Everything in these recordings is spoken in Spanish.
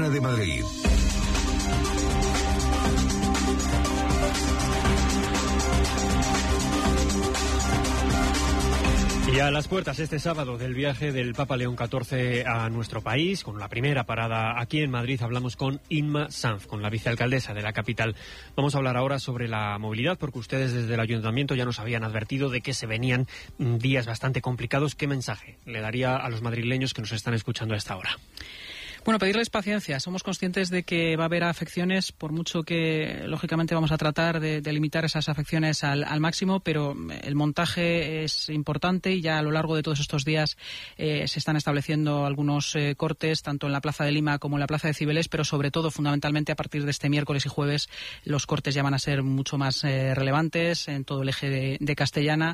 de Madrid. Y a las puertas este sábado del viaje del Papa León XIV a nuestro país, con la primera parada aquí en Madrid, hablamos con Inma Sanz, con la vicealcaldesa de la capital. Vamos a hablar ahora sobre la movilidad, porque ustedes desde el ayuntamiento ya nos habían advertido de que se venían días bastante complicados. ¿Qué mensaje le daría a los madrileños que nos están escuchando a esta hora? Bueno, pedirles paciencia. Somos conscientes de que va a haber afecciones, por mucho que, lógicamente, vamos a tratar de limitar esas afecciones al máximo, pero el montaje es importante y ya a lo largo de todos estos días se están estableciendo algunos cortes, tanto en la Plaza de Lima como en la Plaza de Cibeles, pero sobre todo, fundamentalmente, a partir de este miércoles y jueves, los cortes ya van a ser mucho más relevantes en todo el eje de Castellana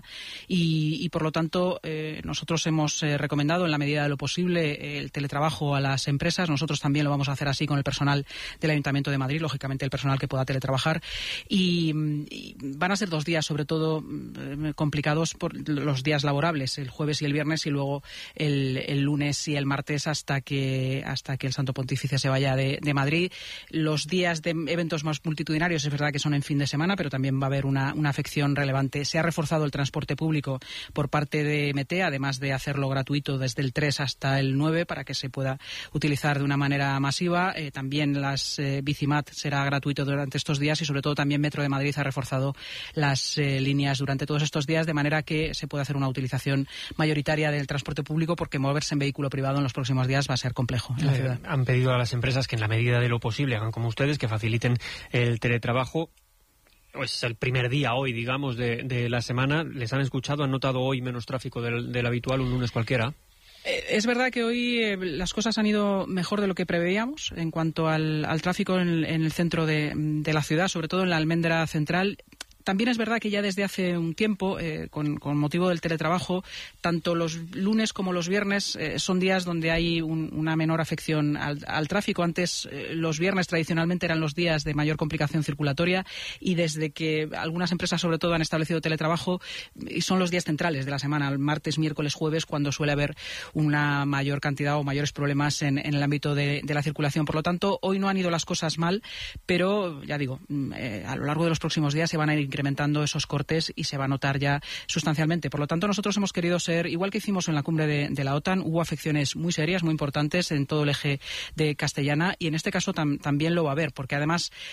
y por lo tanto, nosotros hemos recomendado, en la medida de lo posible, el teletrabajo a las empresas. Nosotros también lo vamos a hacer así con el personal del Ayuntamiento de Madrid, lógicamente el personal que pueda teletrabajar. Y van a ser 2 días, sobre todo, complicados por los días laborables, el jueves y el viernes, y luego el lunes y el martes hasta que el Santo Pontífice se vaya de Madrid. Los días de eventos más multitudinarios es verdad que son en fin de semana, pero también va a haber una afección relevante. Se ha reforzado el transporte público por parte de MT, además de hacerlo gratuito desde el 3 hasta el 9 para que se pueda utilizar de una manera masiva. También las Bicimat será gratuito durante estos días y sobre todo también Metro de Madrid ha reforzado las líneas durante todos estos días, de manera que se puede hacer una utilización mayoritaria del transporte público, porque moverse en vehículo privado en los próximos días va a ser complejo en la ciudad. Han pedido a las empresas que en la medida de lo posible hagan como ustedes, que faciliten el teletrabajo. Es el primer día hoy, digamos, de la semana. ¿Les han escuchado? ¿Han notado hoy menos tráfico del habitual un lunes cualquiera? Es verdad que hoy las cosas han ido mejor de lo que preveíamos en cuanto al tráfico en el centro de la ciudad, sobre todo en la Almendra Central. También es verdad que ya desde hace un tiempo, con motivo del teletrabajo, tanto los lunes como los viernes son días donde hay una menor afección al tráfico. Antes, los viernes tradicionalmente eran los días de mayor complicación circulatoria, y desde que algunas empresas, sobre todo, han establecido teletrabajo, son los días centrales de la semana, el martes, miércoles, jueves, cuando suele haber una mayor cantidad o mayores problemas en el ámbito de la circulación. Por lo tanto, hoy no han ido las cosas mal, pero, ya digo, a lo largo de los próximos días se van a ir incrementando esos cortes y se va a notar ya sustancialmente. Por lo tanto, nosotros hemos querido ser, igual que hicimos en la cumbre de la OTAN, hubo afecciones muy serias, muy importantes en todo el eje de Castellana, y en este caso también lo va a haber, porque además